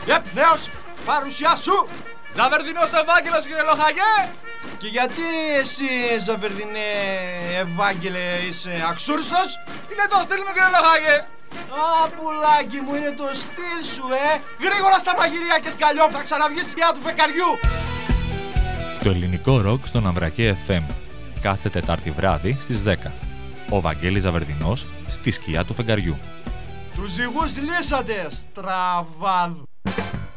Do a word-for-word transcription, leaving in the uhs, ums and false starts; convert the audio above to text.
Επ, νέος, παρουσιά σου. Ζαβερδινός Ευάγγελος, κύριε Λοχαγέ. Και γιατί εσύ, Ζαβερδινέ Ευάγγελε, είσαι αξούριστος? Είναι το στυλ μου, κύριε Λοχαγέ. Α, πουλάκι μου, είναι το στυλ σου, ε. Γρήγορα στα μαγειρία και σκαλιό, θα ξαναβγείς στη σκιά του φεκαριού. Το ελληνικό ροκ στον Αμβρακέ εφ εμ. Κάθε Τετάρτη βράδυ στις δέκα. Ο Βαγγέλης Ζαβερδινός στη σκιά του φεγγαριού. Τους ζυγούς λύσατε, στραβάδ.